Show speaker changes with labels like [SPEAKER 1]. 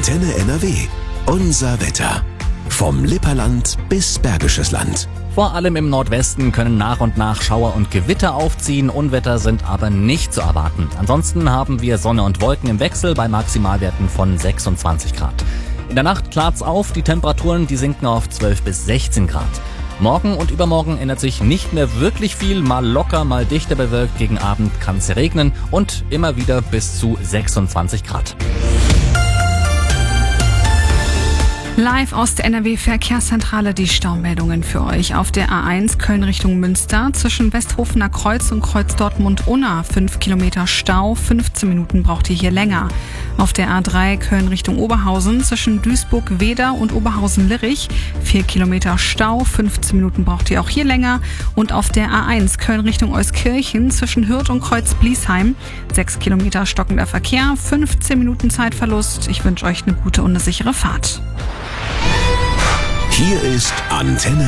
[SPEAKER 1] Antenne NRW. Unser Wetter. Vom Lipperland bis Bergisches Land.
[SPEAKER 2] Vor allem im Nordwesten können nach und nach Schauer und Gewitter aufziehen. Unwetter sind aber nicht zu erwarten. Ansonsten haben wir Sonne und Wolken im Wechsel bei Maximalwerten von 26 Grad. In der Nacht klart's auf, die Temperaturen die sinken auf 12 bis 16 Grad. Morgen und übermorgen ändert sich nicht mehr wirklich viel, mal locker, mal dichter bewölkt. Gegen Abend kann's regnen und immer wieder bis zu 26 Grad.
[SPEAKER 3] Live aus der NRW-Verkehrszentrale die Staumeldungen für euch. Auf der A1 Köln Richtung Münster zwischen Westhofener Kreuz und Kreuz Dortmund-Unna 5 Kilometer Stau, 15 Minuten braucht ihr hier länger. Auf der A3 Köln Richtung Oberhausen zwischen Duisburg-Weder und Oberhausen-Lirich 4 Kilometer Stau, 15 Minuten braucht ihr auch hier länger. Und auf der A1 Köln Richtung Euskirchen zwischen Hürth und Kreuz-Bliesheim 6 Kilometer stockender Verkehr, 15 Minuten Zeitverlust. Ich wünsche euch eine gute und eine sichere Fahrt.
[SPEAKER 1] Hier ist Antenne